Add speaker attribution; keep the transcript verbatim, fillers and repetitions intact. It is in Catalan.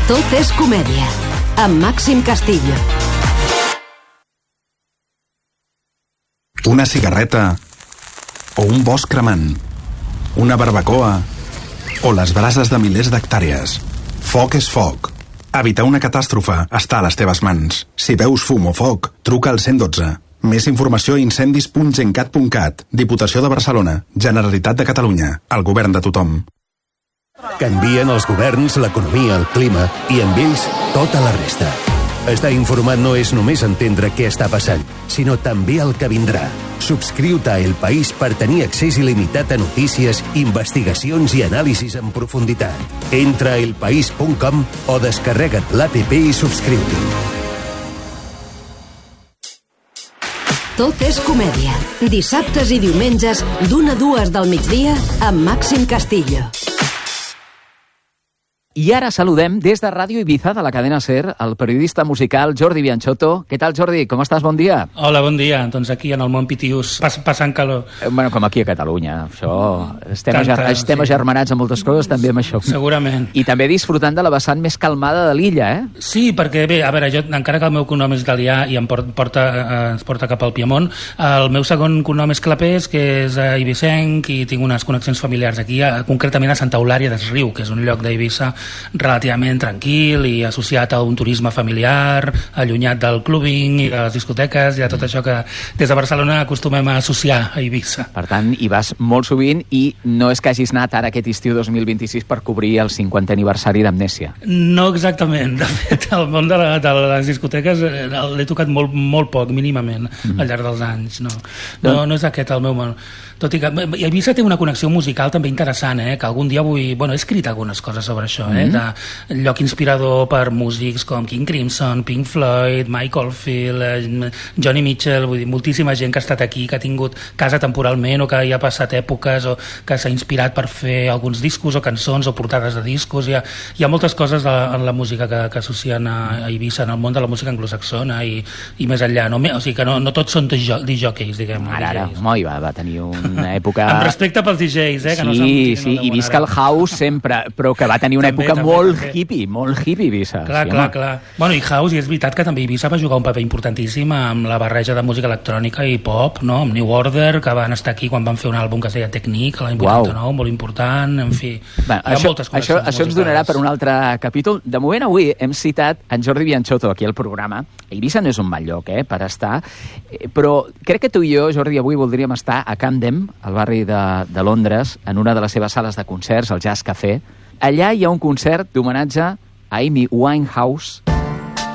Speaker 1: Tot és comèdia, amb Màxim Castillo.
Speaker 2: Una cigarreta o un bosc cremant, una barbacoa o les brases de milers d'hectàrees. Foc és foc. Evitar una catàstrofe està a les teves mans. Si veus fum o foc, truca al cent dotze. Més informació a incendis punt gencat punt cat. Diputació de Barcelona. Generalitat de Catalunya. El govern de tothom.
Speaker 3: Canvien els governs, l'economia, el clima i amb ells tota la resta. Estar informat no és només entendre què està passant, sinó també el que vindrà. Subscriu-te a El País per tenir accés il·limitat a notícies, investigacions i anàlisis en profunditat. Entra a elpaís punt com o descarrega't l'app i subscriu-t'hi.
Speaker 1: Tot és comèdia. Dissabtes i diumenges, d'una a dues del migdia, amb Màxim Castillo.
Speaker 4: I ara saludem des de Ràdio Ibiza, de la cadena SER, el periodista musical Jordi Bianchotto. Què tal, Jordi? Com estàs? Bon dia.
Speaker 5: Hola, bon dia. Doncs aquí en el món Pitius, pass passant calor.
Speaker 4: Eh, bueno, com aquí a Catalunya. Això... Estem, Tanta, ager estem sí. agermanats amb moltes coses, també amb això.
Speaker 5: Segurament.
Speaker 4: I també disfrutant de la vessant més calmada de l'illa, eh?
Speaker 5: Sí, perquè, bé, a veure, jo, encara que el meu cognom és italià i em porta, porta, eh, ens porta cap al Piemont, el meu segon cognom és Clapés, que és a Ibicenc, i tinc unes connexions familiars aquí, a, concretament a Santa Eulària des Riu, que és un lloc d'Eivissa relativament tranquil i associat a un turisme familiar, allunyat del clubbing i de les discoteques i de tot això que des de Barcelona acostumem a associar a Eivissa.
Speaker 4: Per tant, hi vas molt sovint i no és que hagis anat ara aquest estiu dos mil vint-i-sis per cobrir el cinquantè aniversari d'Amnèsia.
Speaker 5: No exactament. De fet, el món de, la, de les discoteques l'he tocat molt, molt poc, mínimament, mm. al llarg dels anys. No, no, no és aquest el meu món. Tot i que Eivissa té una connexió musical també interessant, eh? Que algun dia vull... Bueno, he escrit algunes coses sobre això, eh? Mm. De lloc inspirador per músics com King Crimson, Pink Floyd, Mike Oldfield, Johnny Mitchell, vull dir, moltíssima gent que ha estat aquí, que ha tingut casa temporalment o que hi ha passat èpoques o que s'ha inspirat per fer alguns discos o cançons o portades de discos. Hi ha, hi ha moltes coses a, en la música que, que associen a, a Eivissa, en el món de la música anglosaxona i, i més enllà. No? O sigui que no, no tots són disjockeys, diguem.
Speaker 4: Ara, ara, moi, va, va tenir una època...
Speaker 5: Amb respecte pels D Js, eh? Que
Speaker 4: sí,
Speaker 5: no som,
Speaker 4: sí, i visca el house sempre, però que va tenir una també, època també, molt també. hippie, molt hippie Eivissa.
Speaker 5: Clar,
Speaker 4: sí,
Speaker 5: clar,
Speaker 4: home.
Speaker 5: clar. Bueno, i house, i és veritat que també Eivissa va jugar un paper importantíssim amb la barreja de música electrònica i pop, no? Amb New Order, que van estar aquí quan van fer un àlbum que es deia Technique, l'any vuitanta-nou, molt important, en fi.
Speaker 4: Bé, això, això, això ens donarà per un altre capítol. De moment avui hem citat en Jordi Bianchotto aquí al programa. Eivissa no és un mal lloc, eh, per estar, però crec que tu i jo, Jordi, avui voldríem estar a Camden, al barri de, de Londres, en una de les seves sales de concerts, el Jazz Café. Allà hi ha un concert d'homenatge a Amy Winehouse